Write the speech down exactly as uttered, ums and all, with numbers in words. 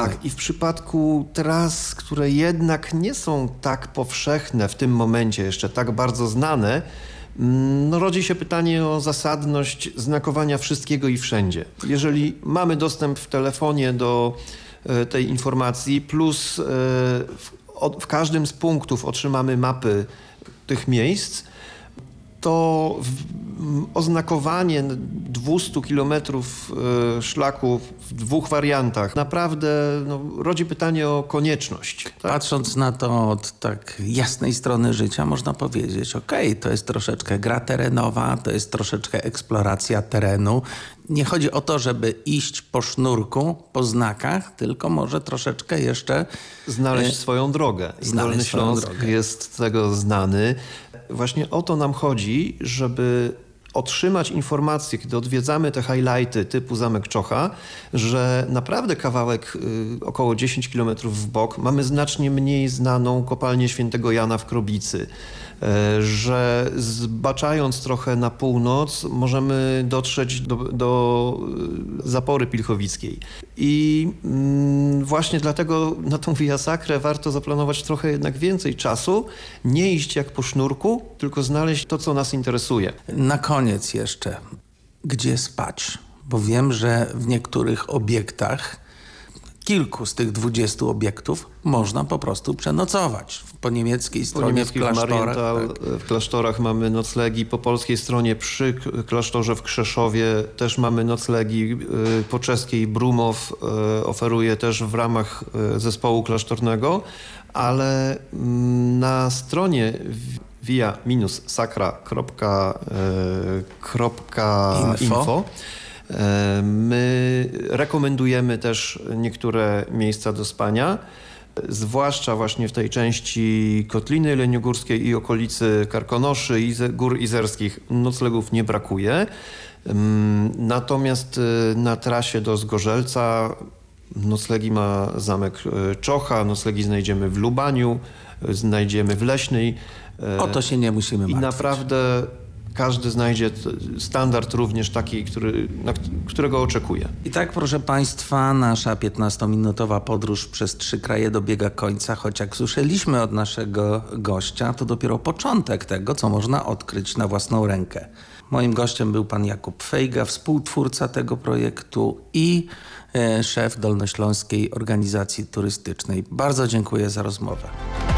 Tak, i w przypadku tras, które jednak nie są tak powszechne w tym momencie, jeszcze tak bardzo znane, no, rodzi się pytanie o zasadność znakowania wszystkiego i wszędzie. Jeżeli mamy dostęp w telefonie do e, tej informacji, plus e, w, o, w każdym z punktów otrzymamy mapy tych miejsc, to w, oznakowanie dwieście kilometrów e, szlaku w dwóch wariantach naprawdę no, rodzi pytanie o konieczność. Tak? Patrząc na to od tak jasnej strony życia, można powiedzieć, okej, to jest troszeczkę gra terenowa, to jest troszeczkę eksploracja terenu. Nie chodzi o to, żeby iść po sznurku, po znakach, tylko może troszeczkę jeszcze znaleźć swoją drogę. I Dolny Śląsk jest z tego znany. Właśnie o to nam chodzi, żeby otrzymać informację, kiedy odwiedzamy te highlighty typu Zamek Czocha, że naprawdę kawałek y, około dziesięć kilometrów w bok mamy znacznie mniej znaną kopalnię Świętego Jana w Krobicy, y, że zbaczając trochę na północ możemy dotrzeć do, do Zapory Pilchowickiej. I y, właśnie dlatego na tą Via Sacrę warto zaplanować trochę jednak więcej czasu, nie iść jak po sznurku, tylko znaleźć to, co nas interesuje. Na koniec jeszcze, gdzie spać? Bo wiem, że w niektórych obiektach, kilku z tych dwudziestu obiektów, można po prostu przenocować. Po niemieckiej stronie, po niemieckiej w klasztorach. Tak. W klasztorach mamy noclegi, po polskiej stronie przy klasztorze w Krzeszowie też mamy noclegi, po czeskiej Brumow oferuje też w ramach zespołu klasztornego, ale na stronie via sacra kropka info my rekomendujemy też niektóre miejsca do spania, zwłaszcza właśnie w tej części Kotliny Jeleniogórskiej i okolicy Karkonoszy i Gór Izerskich noclegów nie brakuje. Natomiast na trasie do Zgorzelca noclegi ma Zamek Czocha, noclegi znajdziemy w Lubaniu, znajdziemy w Leśnej. O to się nie musimy martwić. I naprawdę każdy znajdzie standard również taki, który, na którego oczekuje. I tak, proszę Państwa, nasza piętnastominutowa podróż przez trzy kraje dobiega końca, choć jak słyszeliśmy od naszego gościa, to dopiero początek tego, co można odkryć na własną rękę. Moim gościem był pan Jakub Fejga, współtwórca tego projektu i e, szef Dolnośląskiej Organizacji Turystycznej. Bardzo dziękuję za rozmowę.